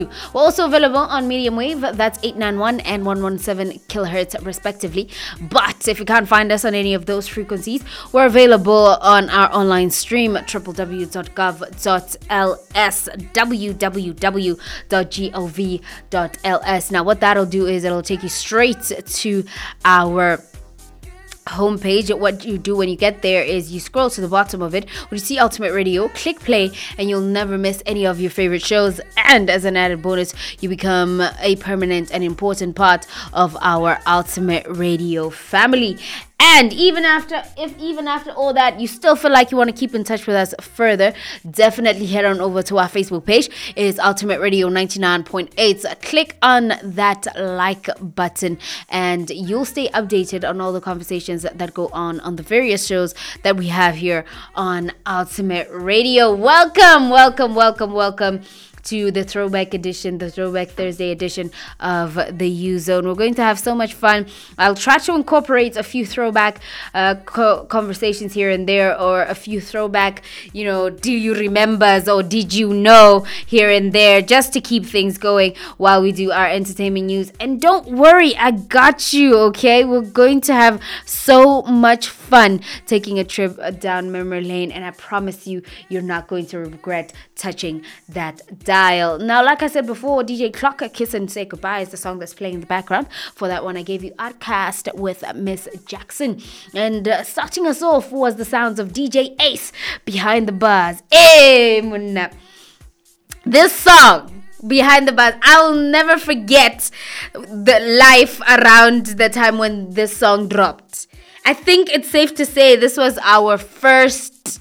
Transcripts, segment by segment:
We're also available on medium wave, that's 891 and 117 kilohertz respectively. But if you can't find us on any of those frequencies, we're available on our online stream www.gov.ls, www.gov.ls. Now what that'll do is it'll take you straight to our homepage. What you do when you get there is you scroll to the bottom of it where you see Ultimate Radio, click play, and you'll never miss any of your favorite shows. And as an added bonus, you become a permanent and important part of our Ultimate Radio family. And even after all that, you still feel like you want to keep in touch with us further, definitely head on over to our Facebook page. It is Ultimate Radio 99.8. Click on that like button and you'll stay updated on all the conversations that go on the various shows that we have here on Ultimate Radio. Welcome to the throwback edition, the throwback Thursday edition of the U Zone. We're going to have so much fun. I'll try to incorporate a few throwback conversations here and there, or a few throwback, do you remembers or did you know here and there, just to keep things going while we do our entertainment news. And don't worry, I got you, okay? We're going to have so much fun taking a trip down memory lane, and I promise you, you're not going to regret touching that dial. Now, like I said before, DJ Clocker, Kiss and Say Goodbye is the song that's playing in the background. For that one, I gave you Outcast with Miss Jackson. And starting us off was the sounds of DJ Ace, Behind the Bars. Hey, Munna. This song, Behind the Bars, I'll never forget the life around the time when this song dropped. I think it's safe to say this was our first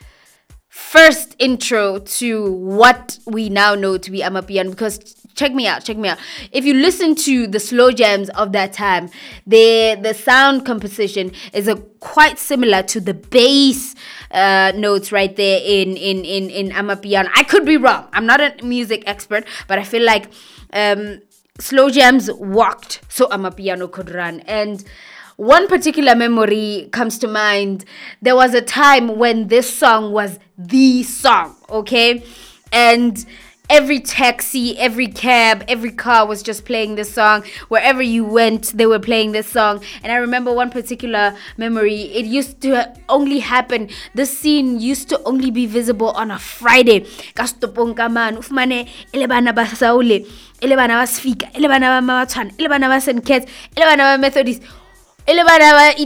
intro to what we now know to be Amapiano, because check me out. If you listen to the slow jams of that time, the sound composition is quite similar to the bass notes right there in Amapiano. I could be wrong. I'm not a music expert, but I feel like slow jams walked so Amapiano could run. And one particular memory comes to mind. There was a time when this song was the song, okay? And every taxi, every cab, every car was just playing this song. Wherever you went, they were playing this song. And I remember one particular memory. It used to only happen, this scene used to only be visible on a Friday. Kastopong kaman, ufmane, elebana basaule, elebana basfika, elebana mawatan, elebana basen kids, elebana Methodist. All of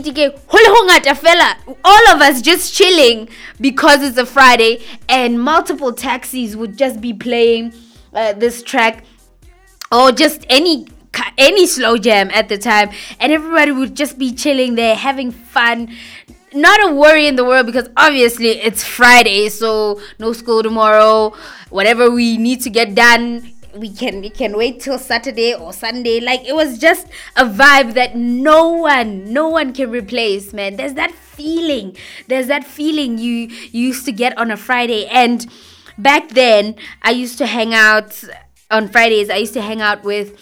us just chilling because it's a Friday, and multiple taxis would just be playing this track, or just any slow jam at the time, and everybody would just be chilling there having fun. Not a worry in the world, because obviously it's Friday, so no school tomorrow. Whatever we need to get done, we can wait till Saturday or Sunday. Like, it was just a vibe that no one can replace, man. There's that feeling you used to get on a Friday. And back then, I used to hang out on Fridays. I used to hang out with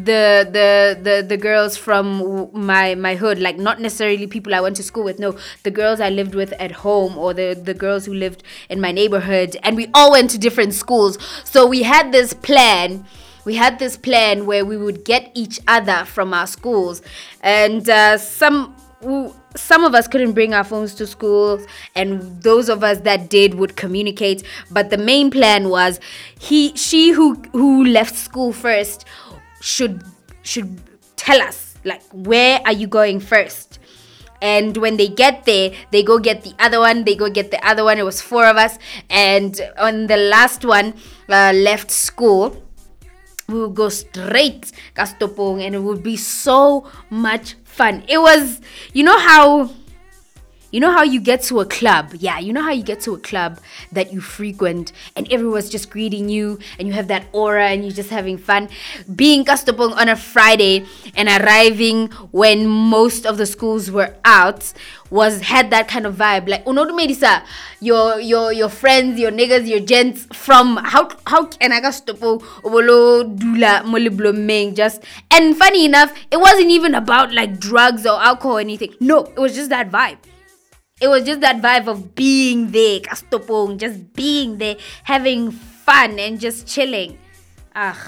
the girls from my hood, like not necessarily people I went to school with, no, the girls I lived with at home, or the girls who lived in my neighborhood, and we all went to different schools. So we had this plan where we would get each other from our schools, and some of us couldn't bring our phones to school, and those of us that did would communicate. But the main plan was she who left school first should tell us, like, where are you going first? And when they get there, they go get the other one. It was 4 of us, and on the last one left school, we would go straight Kastopong, and it would be so much fun. It was, you know how you get to a club? Yeah, you know how you get to a club that you frequent and everyone's just greeting you and you have that aura and you're just having fun? Being Kastopong on a Friday and arriving when most of the schools were out had that kind of vibe. Like, Medisa, your friends, your niggas, your gents from how can I Kastopong obolo dula moliblomeng just. And funny enough, it wasn't even about like drugs or alcohol or anything. No, it was just that vibe. It was just that vibe of being there, Kastopong, just being there, having fun and just chilling. Ugh.